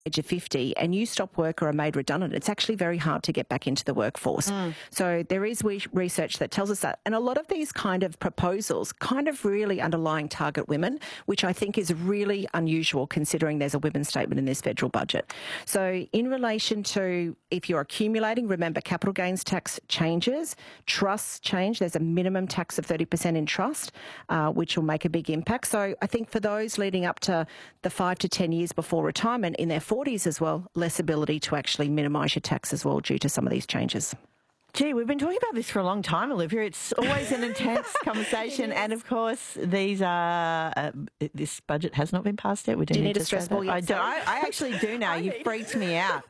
age of 50 and you stop work or are made redundant, it's actually very hard to get back into the workforce. So there is research that tells us that. And a lot of these kind of proposals kind of really underlying target women, which I think is really unusual considering there's a women's statement in this federal budget. So in relation to if you're accumulating, remember capital gains tax changes, trusts change. There's a minimum tax of 30% in trust, which will make a big impact. So I think for those leading up to the 5 to 10 years before retirement in their 40s as well, less ability to actually minimise your tax as well due to some of these changes. Gee, we've been talking about this for a long time, Olivia. It's always an intense conversation. And, of course, these are this budget has not been passed yet. Do you need a stress ball yet? I actually do now. You freaked me out.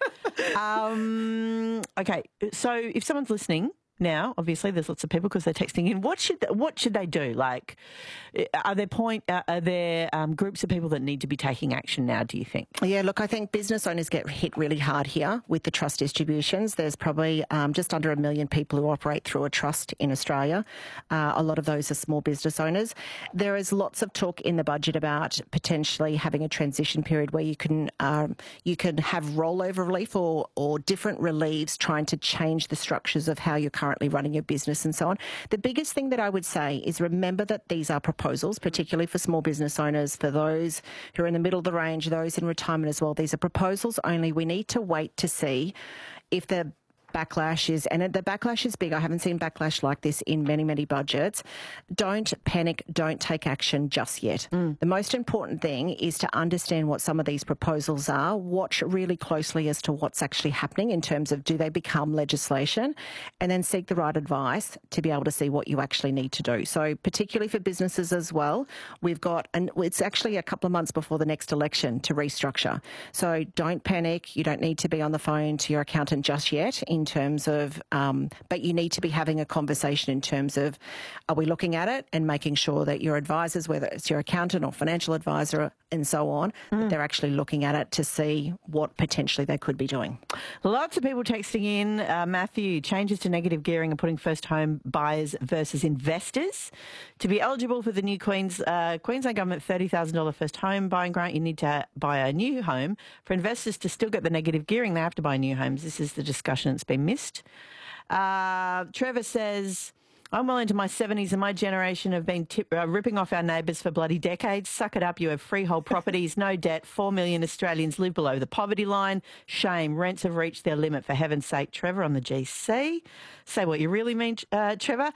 Okay, so if someone's listening now, obviously there's lots of people because they're texting in. What should they do? Like, are there groups of people that need to be taking action now, do you think? Yeah, look, I think business owners get hit really hard here with the trust distributions. There's probably just under 1 million people who operate through a trust in Australia. A lot of those are small business owners. There is lots of talk in the budget about potentially having a transition period where you can have rollover relief or different reliefs trying to change the structures of how you're currently running your business and so on. The biggest thing that I would say is remember that these are proposals, particularly for small business owners, for those who are in the middle of the range, those in retirement as well. These are proposals only. We need to wait to see if the backlash is, and the backlash is big. I haven't seen backlash like this in many, many budgets. Don't panic. Don't take action just yet. The most important thing is to understand what some of these proposals are. Watch really closely as to what's actually happening in terms of do they become legislation, and then seek the right advice to be able to see what you actually need to do. So particularly for businesses as well, we've got, and it's actually a couple of months before the next election to restructure. So don't panic. You don't need to be on the phone to your accountant just yet in terms of, but you need to be having a conversation in terms of, are we looking at it and making sure that your advisors, whether it's your accountant or financial advisor and so on, that they're actually looking at it to see what potentially they could be doing. Lots of people texting in. Matthew, changes to negative gearing are putting first home buyers versus investors. To be eligible for the new Queensland Government $30,000 first home buying grant, you need to buy a new home. For investors to still get the negative gearing, they have to buy new homes. This is the discussion that's been missed. Trevor says, I'm well into my 70s and my generation have been ripping off our neighbours for bloody decades. Suck it up, you have freehold properties, no debt. 4 million Australians live below the poverty line. Shame, rents have reached their limit, for heaven's sake. Trevor on the GC. Say what you really mean, Trevor.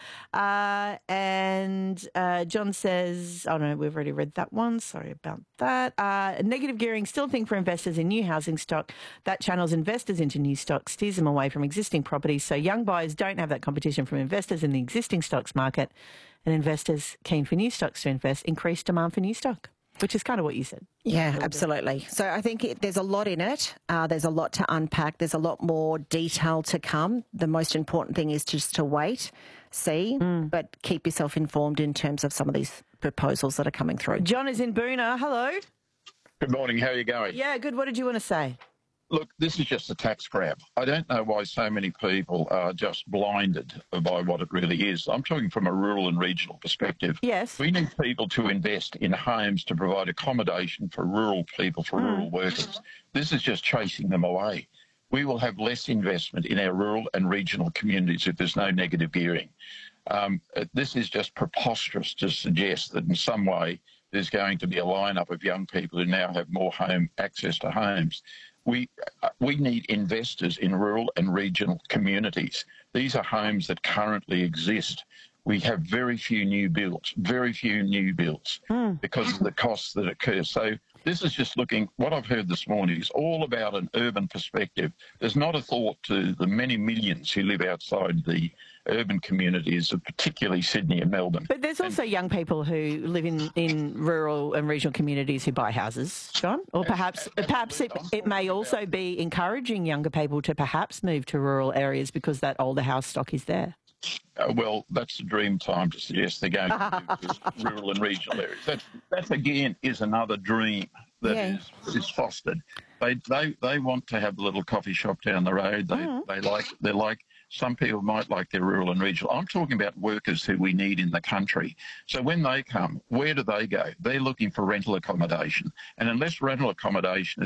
And John says, oh no, we've already read that one. Sorry about that. Negative gearing, still a thing for investors in new housing stock. That channels investors into new stock, steers them away from existing properties. So young buyers don't have that competition from investors in the existing stocks market, and investors keen for new stocks to invest, increase demand for new stock, which is kind of what you said. Yeah, absolutely. So I think there's a lot in it. There's a lot to unpack. There's a lot more detail to come. The most important thing is just to wait, see, but keep yourself informed in terms of some of these proposals that are coming through. John is in Boonah. Hello. Good morning. How are you going? Yeah, good. What did you want to say? Look, this is just a tax grab. I don't know why so many people are just blinded by what it really is. I'm talking from a rural and regional perspective. Yes. We need people to invest in homes to provide accommodation for rural people, for rural workers. This is just chasing them away. We will have less investment in our rural and regional communities if there's no negative gearing. This is just preposterous to suggest that in some way there's going to be a lineup of young people who now have more access to homes. We need investors in rural and regional communities. These are homes that currently exist. We have very few new builds because of the costs that occur. So this is just what I've heard this morning is all about an urban perspective. There's not a thought to the many millions who live outside the urban communities of particularly Sydney and Melbourne. But there's also young people who live in rural and regional communities who buy houses, John? Or perhaps it may also be encouraging younger people to perhaps move to rural areas because that older house stock is there. Well, that's the dream time to suggest they're going to rural and regional areas. That again is another dream that is fostered. They want to have a little coffee shop down the road. They like some people might like their rural and regional. I'm talking about workers who we need in the country. So when they come, where do they go? They're looking for rental accommodation. And unless rental accommodation is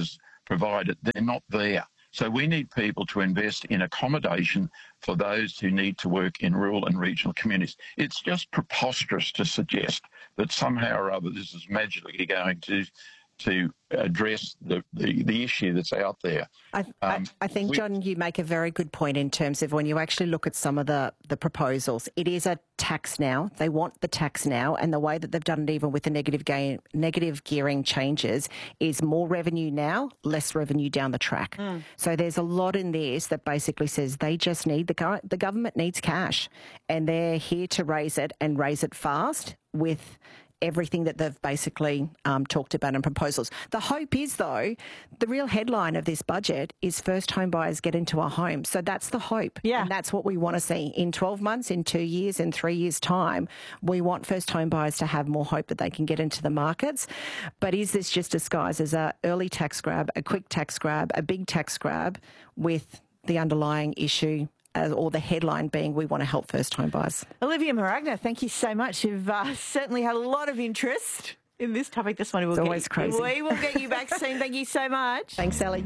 provided, they're not there. So we need people to invest in accommodation for those who need to work in rural and regional communities. It's just preposterous to suggest that somehow or other this is magically going to address the issue that's out there. I think, John, you make a very good point in terms of when you actually look at some of the proposals. It is a tax now. They want the tax now, and the way that they've done it, even with the negative gearing changes, is more revenue now, less revenue down the track. So there's a lot in this that basically says they just need the government needs cash, and they're here to raise it and raise it fast with everything that they've basically talked about in proposals. The hope is, though, the real headline of this budget is first home buyers get into a home. So that's the hope. Yeah. And that's what we want to see in 12 months, in 2 years, in 3 years' time. We want first home buyers to have more hope that they can get into the markets. But is this just disguised as an early tax grab, a quick tax grab, a big tax grab with the underlying issue or the headline being we want to help first home buyers? Olivia Maragna, thank you so much. You've certainly had a lot of interest in this topic. This one It's always crazy. We will get you back soon. Thank you so much. Thanks, Ellie.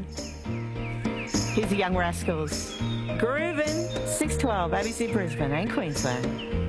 Here's the Young Rascals. Groovin', 612, ABC Brisbane and Queensland.